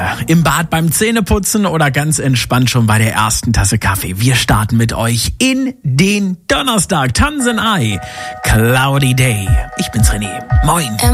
im Bad beim Zähneputzen oder ganz entspannt schon bei der ersten Tasse Kaffee. Wir starten mit euch in den Donnerstag. Tanzenei. Cloudy Day. Ich bin's René. Moin.